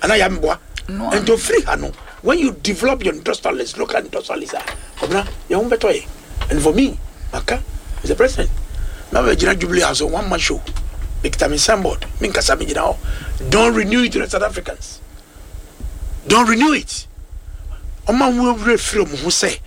and I am boa. And to free Hano, when you develop your industrialists, local industrialists, and for me, Maka is the president. Now, Jubilee has a one-man show. Don't renew it to the South Africans. Don't renew it. Oman will refilm who say,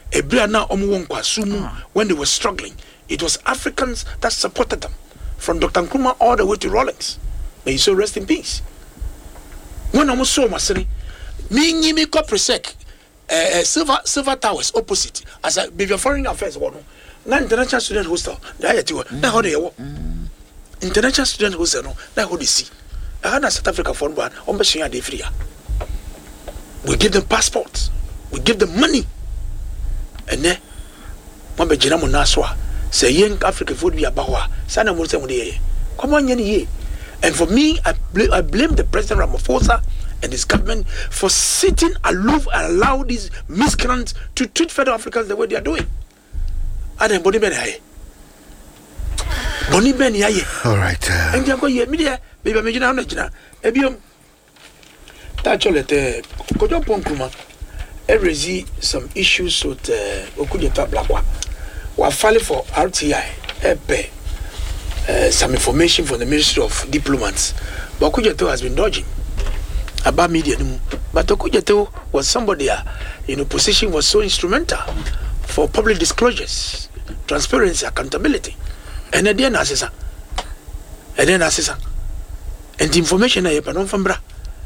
when they were struggling, it was Africans that supported them, from Dr. Nkrumah all the way to Rawlings. May you so rest in peace. When I was so masini, me Copresec, Silver Towers opposite, as a baby foreign affairs one, na international student hostel. Now how they work. International student hostel no, now how they see. I had a South Africa phone ban on Bashia de Fria. We give them passports, we give them money, and then Mamba Jinamo Naswa say young African food be a bawa. Sana Musa Mude. Come on, ye. And for me, I blame the President Ramaphosa and his government for sitting aloof and allow these miscreants to treat fellow Africans the way they are doing. And Boni Ben Haye. Boni Ben Haye. All right. And you go here, media, baby, I'm going to Ebium. Touch all the Kojo Ponkrumah. Every some issues with Okudeta Blakwa. We are filing for RTI. Some information from the Ministry of Diplomats. But Okujeto has been dodging about media. But Okujeto was somebody in a position was so instrumental for public disclosures, transparency, accountability. And then assessor. And the information I have from Bra.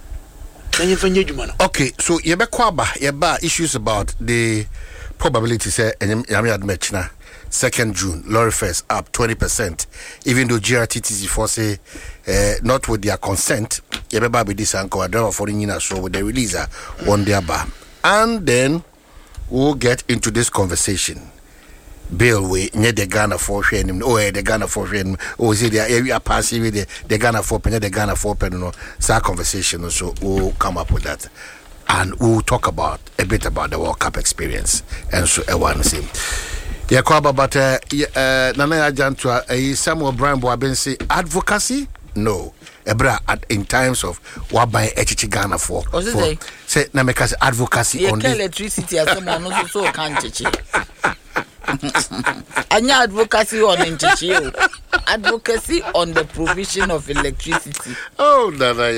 Okay, so yeba issues about the probability say and admit na 2nd June, lorry first up 20%, even though GRTTC for say not with their consent, yeba be this anchor driver for in so with the releaser on their bar. And then we'll get into this conversation. Bill we near the Ghana for him, the Ghana for him, is it the area passing with the Ghana for penny, the Ghana for penny, no, so conversation, so we'll come up with that. And we'll talk about a bit about the World Cup experience. And so one same. Yeah, but Nana Jantua, Samuel Brian Boabensi advocacy? No. Ebra in times of what by HH Ghana for. Say Nameka's advocacy on electricity as someone also can't teach. Anya advocacy on advocacy on the provision of electricity. Oh, Nana.